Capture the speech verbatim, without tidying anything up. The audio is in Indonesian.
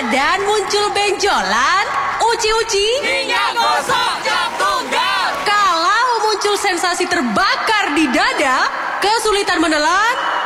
badan muncul benjolan, uci-uci, minyak gosok jam tunggal. Kalau muncul sensasi terbakar di dada, kesulitan menelan,